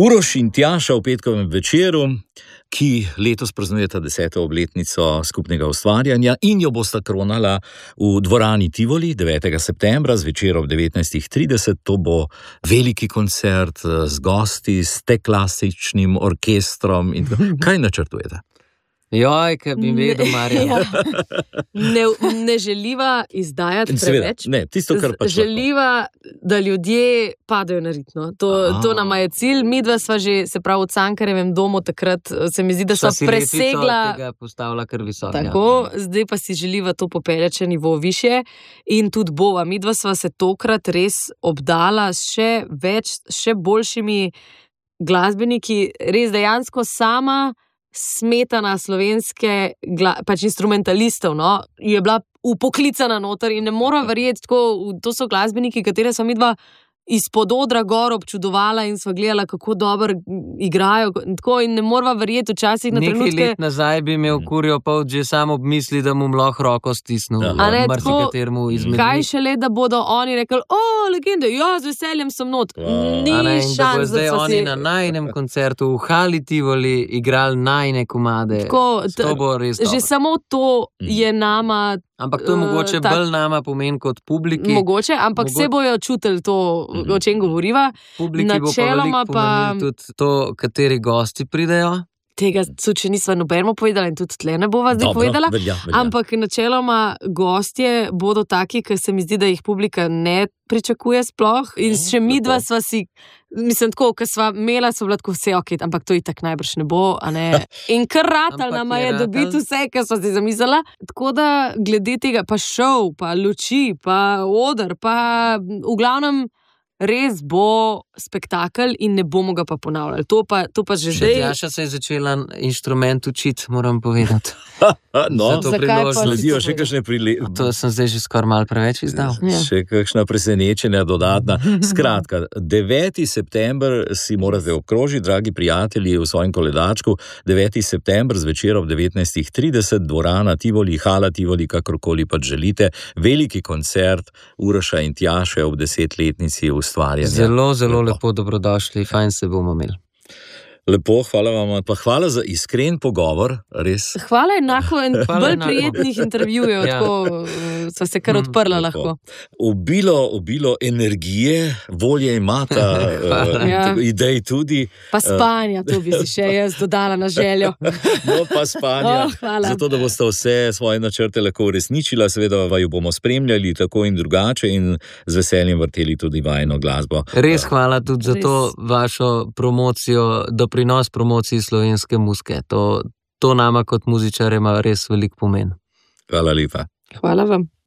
Uroš in Tjaša v petkovem večeru, ki letos praznujeta 10. obletnico skupnega ustvarjanja in jo bosta kronala v dvorani Tivoli 9. septembra zvečer ob 19:30. To bo veliki koncert z gosti, s klasičnim orkestrom. Kaj načrtujete? Joj, kaj bi vedel, Marja. Ne želiva izdajati preveč. Ne, tisto, kar pač želiva, da ljudje padajo na ritno. To nama je cilj. Midva sva že, se pravi, v Cankarjevem domu takrat, se mi zdi, da sva presegla. Tega postavila kar visoko. Tako, zdaj pa si želiva to popeljati še nivo višje in tudi bova. Midva sva se tokrat res obdala še več, še boljšimi glasbeniki, res dejansko sama smetana slovenske pač instrumentalistov, no, je bila upoklicana noter in ne mora verjeti, tako, to so glasbeniki, katere sva midva izpod odra gor občudovala in sva gledala, kako dobro igrajo, tako, in ne morava verjeti včasih na trenutke. Nekaj let nazaj bi imel kurjo polt že samo obmisli, da mu lahko roko stisnil. Kaj šele, da bodo oni rekli, legende, ja, z veseljem sem not. Ni šans, da bo zdaj oni na najnem koncertu v Hali Tivoli igrali najne komade. Tako, to bo res dobro. Že samo to je nama. Ampak to je mogoče bolj nama pomen kot publiki. Mogoče, ampak vse bojo čutili to, o čem govoriva. Publiki bo pa veliko pomenil tudi to, kateri gosti pridejo. Tega še nisva nobenemu povedala in tudi tle ne bova zdaj povedala. Velja. Ampak načeloma gostje bodo taki, ker se mi zdi, da jih publika ne pričakuje sploh. In še midva sva si, mislim tako, ker sva imela, sva bila tako vse ok, ampak to itak najbrž ne bo, a ne. In kar ratal nama je dobiti vse, kar sva si zamislila. Tako da glede tega pa šov, pa luči, pa oder, pa v glavnem res bo spektakel in ne bomo ga pa ponavljali. To pa že zdaj. Tjaša se je začela inštrument učiti, moram povedati. No, sledijo še kakšne To sem zdaj že skoraj malo preveč izdal. Še kakšna presenečenja dodatna. Skratka, 9. september si morate obkrožiti, dragi prijatelji, v svojem koledačku. 9. september zvečer ob 19:30, dvorana Tivoli, Hala Tivoli, kakorkoli pa želite. Veliki koncert Uroša in Tjaše ob 10-letnici ustvarjanja. Zelo lepo dobrodošli, fajn se bomo imeli. Lepo, hvala vam, pa hvala za iskren pogovor, res. Hvala enako in bolj prijetnih intervjujev, tako sva se kar odprla lahko. Obilo energije, volje imata, idej tudi. Pa spanja, to bi si še jaz dodala na željo. No, pa spanja, zato da boste vse svoje načrte lahko uresničila, seveda vaju bomo spremljali tako in drugače in z veseljem vrteli tudi vajino glasbo. Res hvala tudi za to vašo promocijo, doprinos promociji slovenske muzike. To nama kot muzičarjem ima res velik pomen. Hvala lepa. Hvala vam.